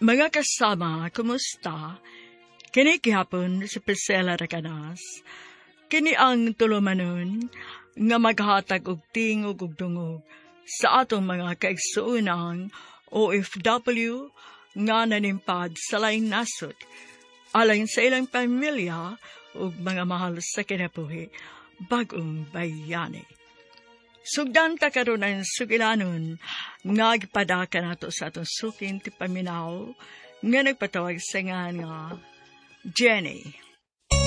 Mga kasama, kumusta? Kini gihapon si Priscilla Raganas. Kini ang tulumanon nga maghatag og tingog ug dungog sa atong mga kaigsuunang OFW nga nanimpad sa laing nasod, alay sa ilang pamilya ug mga mahal sa kinabuhi, bagong bayani. Sugdan ta karon ang sugilanon nga gipadaka nato sa atong sukin ti paminaw nga nagpatawag sa nga Jenny.